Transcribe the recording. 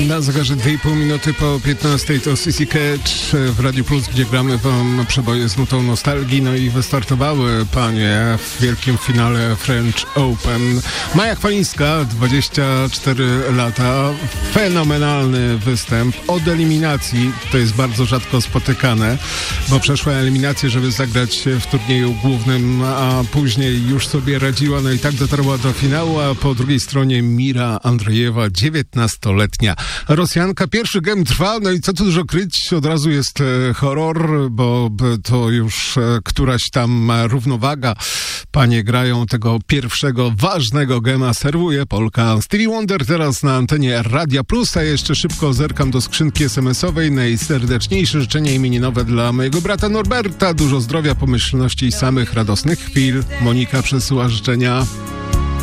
Na zegarze 2,5 minuty po 15 to CC Catch w Radiu Plus, gdzie gramy wam przeboje z nutą nostalgii. No i wystartowały panie w wielkim finale French Open. Maja Chwalińska, 24 lata, fenomenalny występ od eliminacji. To jest bardzo rzadko spotykane, bo przeszła eliminację, żeby zagrać w turnieju głównym, a później już sobie radziła, no i tak dotarła do finału, a po drugiej stronie Mira Andrejewa, 19-letnia Rosjanka. Pierwszy game trwa, no i co tu dużo kryć, od razu jest horror, bo to już któraś tam równowaga. Panie grają tego pierwszego ważnego gema, serwuje Polka. Stevie Wonder teraz na antenie Radia Plus, a jeszcze szybko zerkam do skrzynki SMS-owej. Najserdeczniejsze życzenia imieninowe dla mojego brata Norberta. Dużo zdrowia, pomyślności i samych radosnych chwil. Monika przesyła życzenia.